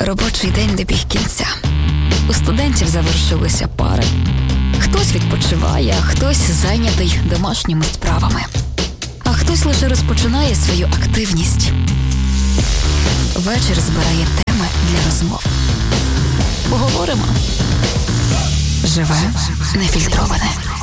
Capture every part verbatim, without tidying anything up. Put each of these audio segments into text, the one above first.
Робочий день добіг кінця. У студентів завершилися пари. Хтось відпочиває, а хтось зайнятий домашніми справами. А хтось лише розпочинає свою активність. Вечір збирає теми для розмов. Поговоримо. Живе нефільтроване.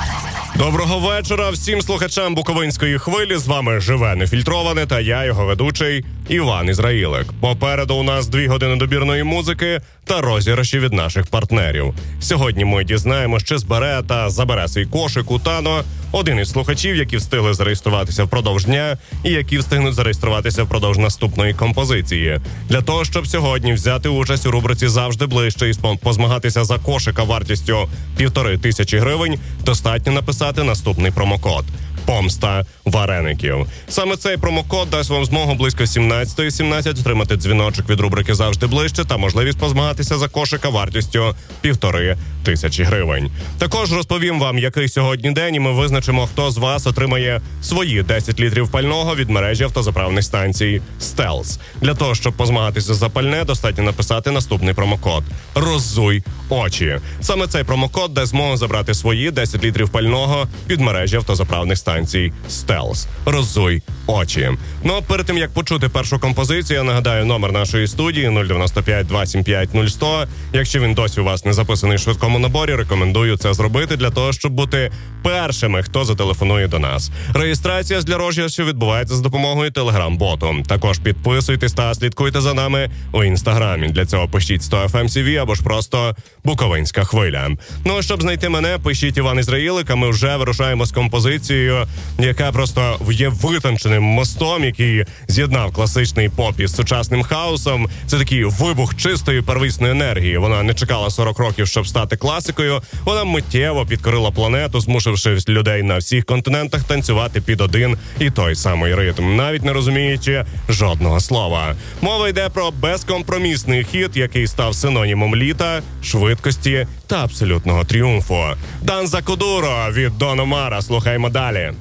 Доброго вечора всім слухачам Буковинської хвилі. З вами Живе нефільтроване та я, його ведучий Іван Ізраїлик. Попереду у нас дві години добірної музики та розіграші від наших партнерів. Сьогодні ми дізнаємо, чи збере та забере свій кошик у Тано один із слухачів, які встигли зареєструватися впродовж дня і які встигнуть зареєструватися впродовж наступної композиції. Для того, щоб сьогодні взяти участь у рубриці «Завжди ближче» і позмагатися за кошика вартістю півтори тисячі гривень, достатньо написати наступний промокод «Помста вареників». Саме цей промокод дасть вам змогу близько сімнадцятої сімнадцять отримати дзвіночок від рубрики «Завжди ближче» та можливість позмагатися за кошика вартістю півтори тисячі гривень. Також розповім вам, який сьогодні день, і ми визначимо, хто з вас отримає свої десять літрів пального від мережі автозаправних станцій «Стелс». Для того, щоб позмагатися за пальне, достатньо написати наступний промокод «Роззуй очі». Саме цей промокод дасть змогу забрати свої десять літрів пального від мережі автозаправних станцій «Стелс». Роззуй очі. Ну а перед тим, як почути першу композицію, я нагадаю номер нашої студії нуль дев'яносто п'ять два сім п'ять нуль сто. Якщо він досі у вас не записаний в швидкому наборі, рекомендую це зробити для того, щоб бути першими, хто зателефонує до нас. Реєстрація для розіграшу відбувається з допомогою телеграм-боту. Також підписуйтесь та слідкуйте за нами у інстаграмі. Для цього пишіть сто еф ем сі ві або ж просто Буковинська хвиля. Ну а щоб знайти мене, пишіть Іван Ізраїлик, а ми вже вирушаємо з композицією, яка просто є витонченим мостом, який з'єднав класичний поп із сучасним хаосом. Це такий вибух чистої первісної енергії. Вона не чекала сорок років, щоб стати класикою. Вона миттєво підкорила планету, змусивши людей на всіх континентах танцювати під один і той самий ритм, навіть не розуміючи жодного слова. Мова йде про безкомпромісний хіт, який став синонімом літа, швидкості та абсолютного тріумфу. Данза Кудуро від Дон Омара. Слухаємо далі.